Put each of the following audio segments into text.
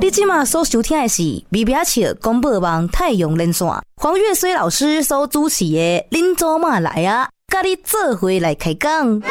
你现在所收听的是微表笑广播网太阳连线，黄月水老师所主持的恁做嘛来啊，跟你做伙来开讲。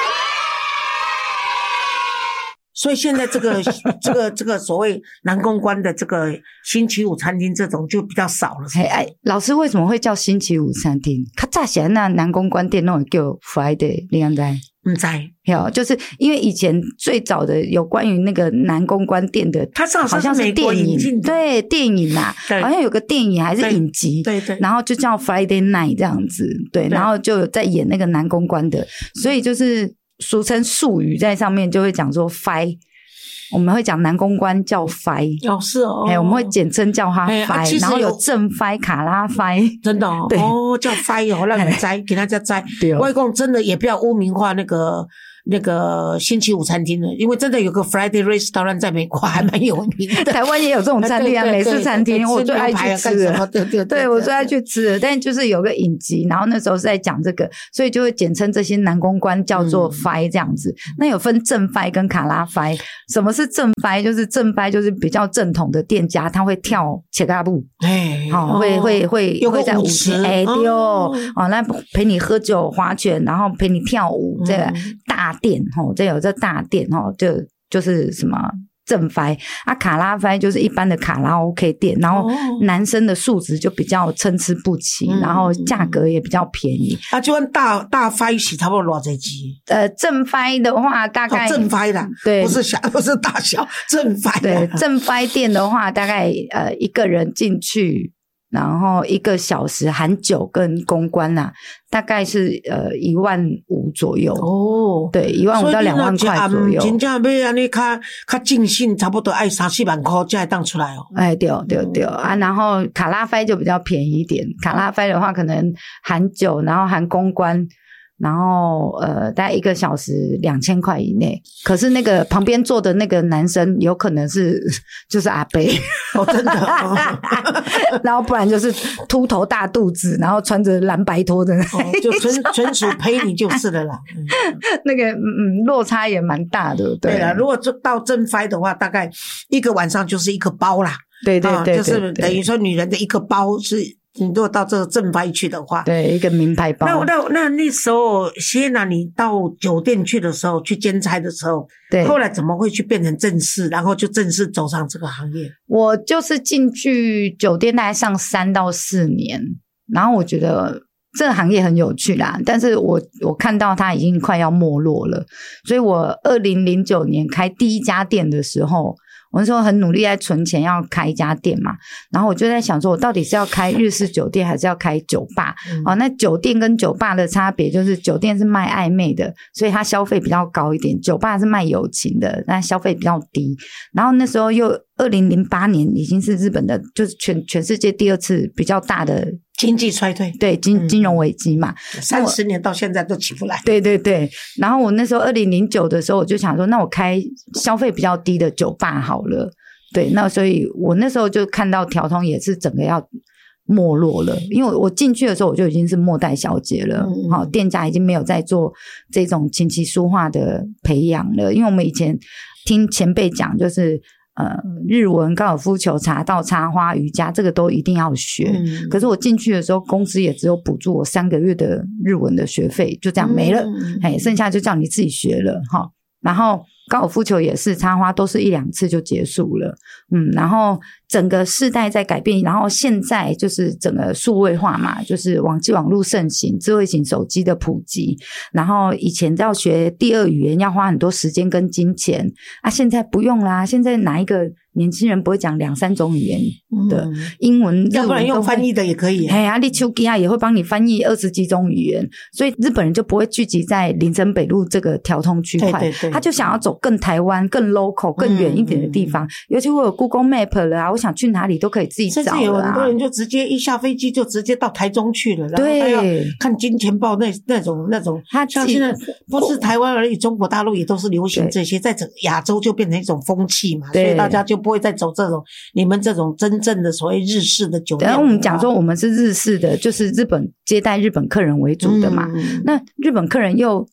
所以现在这个所谓南公关的这个星期五餐厅这种就比较少了。 老师为什么会叫星期五餐厅？较早前那南公关店那种叫 Friday， 你知道？ 不知道， 就是因为以前最早的有关于那个南公关店的， 它好像是电影，对电影啊，好像有个电影还是影集， 对， 然后就叫 Friday Night 这样子，对，然后就有在演那个南公关的，所以就是俗称术语在上面就会讲说 Fi。我们会讲南公关叫 Fi， 是哦， 我们会简称叫它 Fi， 然后有正 Fi、卡拉 Fi， 真的哦， 对叫 Fi 哦，让你摘，给大家摘。外公真的也不要污名化那个星期五餐厅的，因为真的有个 Friday Restaurant 在美国还蛮有名的， 台湾也有这种餐厅啊，美式餐厅，我最爱去吃了，对，我最爱去吃了。但就是有个影集，然后那时候是在讲这个，所以就会简称这些南公关叫做 Fi 这样子。那有分正 Fi 跟卡拉 Fi， 什么是正 Fi？ 就是正 Fi 就是比较正统的店家，他会跳切嘎布，会在舞池，对哦，那陪你喝酒划拳，然后陪你跳舞，这个大店这有这大店就是什么正 Fi 啊，卡拉 Fi 就是一般的卡拉 OK 店，然后男生的素质就比较参差不齐，然后价格也比较便宜。 就按大 Fi 是差不多多少钱？ 正 Fi 的话大概正 Fi 啦，对，不是大小，正 Fi。对， 正 Fi 店的话大概一个人进去。然后1个小时含酒跟公关啦，大概是15000左右哦，对，15000到2万块左右。 真正要安尼较尽兴，差不多要3-4万块才会当出来哦。 对啊，然后卡拉菲就比较便宜一点，卡拉菲的话可能含酒，然后含公关。然后大概1个小时2000块以内，可是那个旁边坐的那个男生有可能就是阿伯真的然后不然就是秃头大肚子，然后穿着蓝白拖的就纯属陪你就是了啦那个落差也蛮大的，对啦，如果到正 Fi 的话，大概1个晚上就是1个包啦， 对， 就是等于说女人的1个包是你如果到这个正 Fi 去的话， 对，一个名牌包。 那时候Sienna你到酒店去的时候，去兼差的时候，对，后来怎么会去变成正式，然后就正式走上这个行业？ 我就是进去酒店大概上3到4年，然后我觉得这个行业很有趣啦，但是我看到它已经快要没落了，所以我2009年开第一家店的时候，我那时候很努力在存钱要开一家店嘛，然后我就在想说我到底是要开日式酒店还是要开酒吧那酒店跟酒吧的差别就是酒店是卖暧昧的，所以它消费比较高一点，酒吧是卖友情的，但消费比较低。然后那时候又2008年已经是日本的就是全世界第2次比较大的经济衰退， 对，金融危机嘛 ，30年到现在都起不来。 对，然后我那时候2009的时候我就想说那我开消费比较低的酒吧好了，对，那所以我那时候就看到条通也是整个要没落了，因为我进去的时候我就已经是末代小姐了，店家已经没有在做这种琴棋书画的培养了，因为我们以前听前辈讲就是日文、高尔夫球、茶道、插花、瑜伽，这个都一定要学。可是我进去的时候，公司也只有补助我3个月的日文的学费，就这样没了。剩下就叫你自己学了哈。然后高尔夫球也是，插花都是1-2次就结束了。然后整个世代在改变，然后现在就是整个数位化嘛，就是网络盛行，智慧型手机的普及，然后以前要学第2语言要花很多时间跟金钱现在不用啦，现在哪一个年轻人不会讲2-3种语言的英文、日文， 要不然用翻译的也可以你手机也会帮你翻译20几种语言，所以日本人就不会聚集在林森北路这个条通区块，对，他就想要走更台湾、更 local、更远一点的地方，尤其我有 Google Map 了我想去哪里都可以自己找了甚至有很多人就直接一下飞机就直接到台中去了，然后他要看金钱豹那种，像现在不是台湾而已，中国大陆也都是流行这些，在整个亚洲就变成一种风气嘛，所以大家就不会再走这种你们这种真正的所谓日式的酒店。 然后我们讲说我们是日式的，就是日本接待日本客人为主的嘛，那日本客人又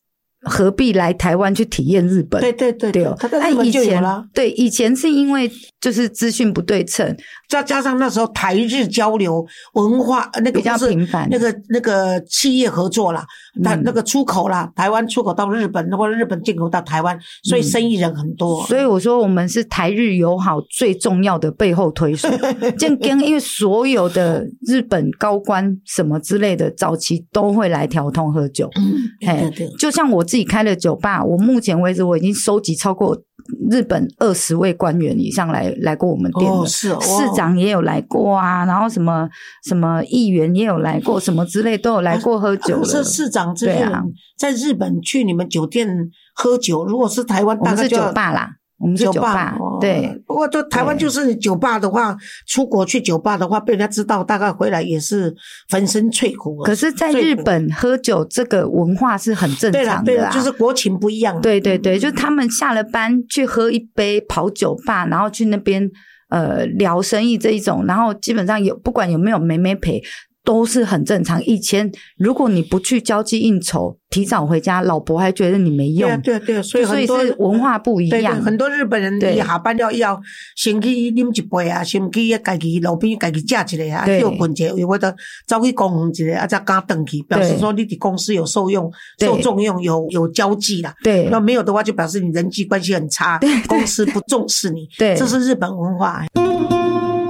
何必来台湾去体验日本？ 对对对对，他在日本就有了。 对，以前是因为就是资讯不对称， 再加上那时候台日交流文化那个比较频繁， 那个企业合作啦，那个出口啦，台湾出口到日本，或者日本进口到台湾，所以生意人很多。 所以我说我们是台日友好最重要的背后推手。因为所有的日本高官什么之类的，早期都会来条通喝酒。 对， 就像我自己开的酒吧，我目前为止我已经收集超过日本20位官员以上来过我们店了。 是市长也有来过啊，然后什么议员也有来过，什么之类都有来过喝酒了。 是市长这些人在日本去你们酒店喝酒，如果是台湾大概就我们是酒吧啦。我们是酒吧，对。 不过就台湾就是酒吧的话，出国去酒吧的话，被人家知道，大概回来也是粉身碎骨。 可是，在日本喝酒这个文化是很正常的对啦，就是国情不一样。 对对对，就他们下了班去喝一杯，跑酒吧，然后去那边聊生意这一种，然后基本上不管有没有妹妹陪。都是很正常。以前如果你不去交际应酬，提早回家，老婆还觉得你没用。 对，所以很多是文化不一样。 对，很多日本人一下班要先去啉一杯啊，先去家己路边家己食一个啊，休困一下，有我得走去公园一个啊，再赶回去，表示说你的公司有受重用，有交际啦。 对， 那没有的话，就表示你人际关系很差，公司不重视你。 对， 这是日本文化。